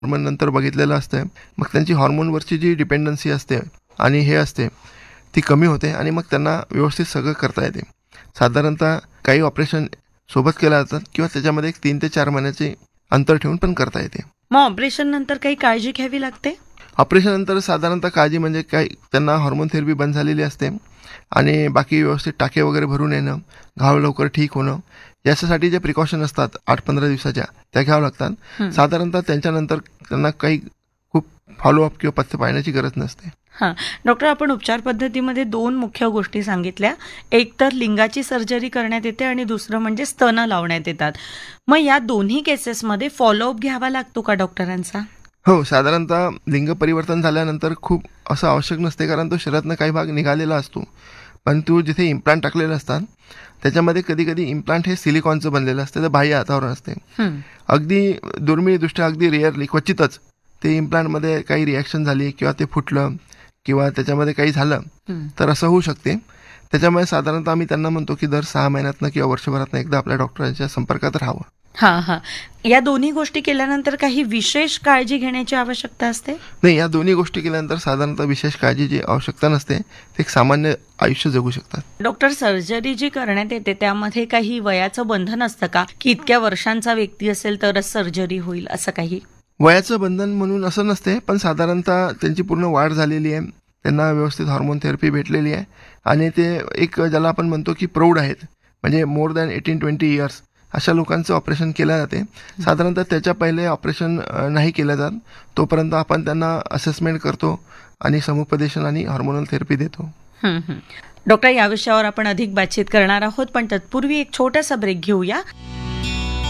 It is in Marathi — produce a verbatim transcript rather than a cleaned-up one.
हॉर्मोन नंतर बघितलेलं असतं. मग त्यांची हॉर्मोनवरची जी डिपेंडन्सी असते आणि हे असते ती कमी होते आणि मग त्यांना व्यवस्थित सगळं करता येते. साधारणतः काही ऑपरेशन सोबत केल्या जातात किंवा त्याच्यामध्ये एक तीन ते चार महिन्याचे अंतर ठेवून पण करता येते. मग ऑपरेशन नंतर काही काळजी घ्यावी लागते? ऑपरेशन नंतर साधारणतः काळजी म्हणजे काही त्यांना हॉर्मोन थेरपी बंद झालेली असते आणि बाकी व्यवस्थित टाके वगैरे भरून येणं, घाव लवकर ठीक होणं, याच्यासाठी जे प्रिकॉशन असतात आठ पंधरा दिवसाच्या त्या घ्याव्या लागतात. साधारणतः त्यांच्यानंतर त्यांना काही खूप फॉलोअप किंवा पथ्य पाळण्याची गरज नसते. हां डॉक्टर, आपण उपचार पद्धतीमध्ये दोन मुख्य गोष्टी सांगितल्या. एक तर लिंगाची सर्जरी करण्यात येते आणि दुसरं म्हणजे स्तन लावण्यात येतात. मग या दोन्ही केसेसमध्ये फॉलोअप घ्यावा लागतो का डॉक्टरांचा? हो, साधारणतः लिंग परिवर्तन झाल्यानंतर खूप असं आवश्यक नसते, कारण तो शरीरातनं काही भाग निघालेला असतो. पण तू जिथे इम्प्लांट टाकलेले असतात त्याच्यामध्ये कधी कधी इम्प्लांट हे सिलिकॉनचं बनलेलं असतं, तर बाह्य हातावरून असते. अगदी दुर्मिळदृष्ट्या अगदी रेअरली क्वचितच ते इम्प्लांटमध्ये काही रिॲक्शन झाली किंवा ते फुटलं किंवा त्याच्यामध्ये काही झालं तर असं होऊ शकते. त्याच्यामुळे साधारणतः आम्ही त्यांना म्हणतो की दर सहा महिन्यातनं किंवा वर्षभरातनं एकदा आपल्या डॉक्टरांच्या संपर्कात राहावं. हां हां या दोन्ही गोष्टी केल्यानंतर काही विशेष काळजी घेण्याची आवश्यकता असते? नाही, या दोन्ही गोष्टी केल्यानंतर साधारणतः विशेष काळजीची आवश्यकता नसते. ते एक सामान्य आयुष्य जगू शकतात. डॉक्टर, सर्जरी जी करण्यात येते त्यामध्ये काही वयाचं बंधन असतं का, की इतक्या वर्षांचा व्यक्ती असेल तरच सर्जरी होईल असं काही? वयाचं बंधन म्हणून असं नसते, पण साधारणतः त्यांची पूर्ण वाढ झालेली आहे, त्यांना व्यवस्थित हॉर्मोन थेरपी भेटलेली आहे आणि ते एक ज्याला आपण म्हणतो की प्रौढ आहेत, म्हणजे more than eighteen twenty years अशा लोकांचं ऑपरेशन केलं जाते. साधारणतः त्याच्या पहिले ऑपरेशन नाही केलं जात. तोपर्यंत आपण त्यांना असेसमेंट करतो आणि समुपदेशन आणि हॉर्मोनल थेरपी देतो. डॉक्टर, या विषयावर आपण अधिक बातचीत करणार आहोत, पण तत्पूर्वी एक छोटासा ब्रेक घेऊया.